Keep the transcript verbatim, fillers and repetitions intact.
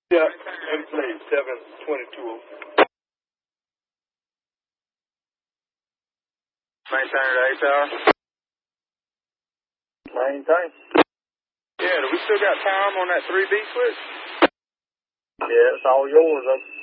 Yeah, in place, seven twenty-two. Maintain the eight tower. Maintain. Yeah, do we still got time on that three B switch? Yeah, it's all yours.